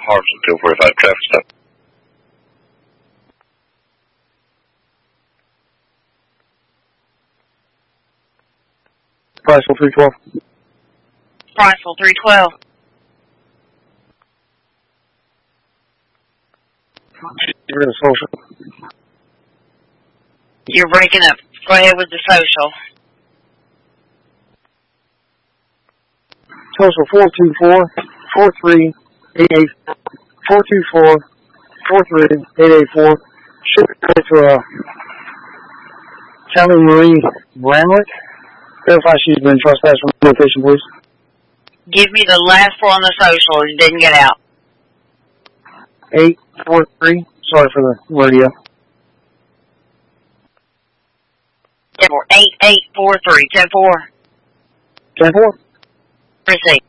Hartsel 245 traffic stop. Priceville 312. Priceville 312. You're in social. You're breaking up. Go ahead with the social. Social 424-4388. 424-43884. Should go to Kelly Marie Bramlett. Verify she's been trespassed from the location, please. Give me the last four on the social. You didn't get out. 843. Sorry for the radio. 8843. 10-4. 10-4. Receive.